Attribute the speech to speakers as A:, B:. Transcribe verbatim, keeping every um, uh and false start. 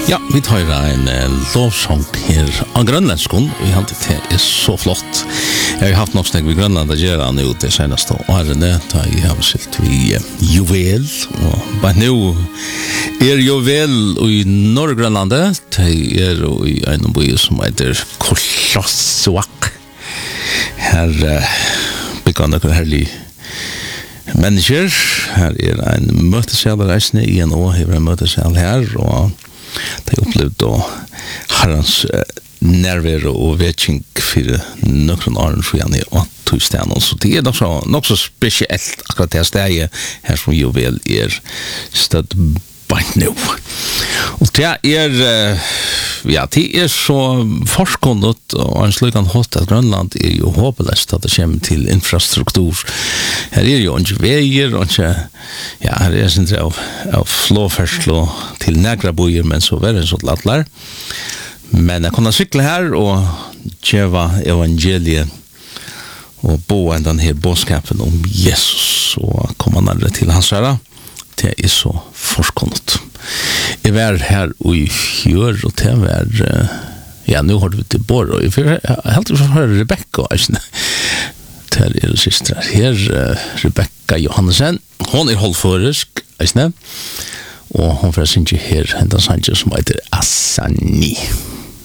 A: Ja, vi tar en uh, lovsång her av grønlandskon. Vi har det er så flott. Jeg har haft nok snakk ved Grønland å gjøre nå det seneste årene, da jeg har silt vi uh, Juvel, og bare nå er Juvel i Norge-Grønlandet, det er i en by som heter Korsasvak. Her uh, bygger noen herlig mennesker. Her er en møtesal reisende i en år, her er en møtesal her, og de opplevde å herrens uh, nerver og vetjeng for noen år siden i åtte stedet. Så det er nok så, nok så spesielt akkurat det stedet her som Juvel er støtt bare nå. Og det er, uh, ja, det er så forskunnet og en slik an hot at Grønland er jo håpeløst at det kommer til infrastruktur. Her er jo ikke veier, og ikke, ja, her er sin av, av flåførsel til nægra bojer, men så er det så latlar. Men jeg kunne sykle her og gjøre evangeliet og bo en den her bådskapen om Jesus og komme nærmere til hans herre. Det er så forskunnet. Jeg var her i fjør, og det var, ja, nå har du til Bård, og jeg har helt til å høre Rebecca, ikke? Det er det siste her, Rebecca Johansen, hun er holdføresk, ikke? Og hun får synge her, en dansanger som heter Asani.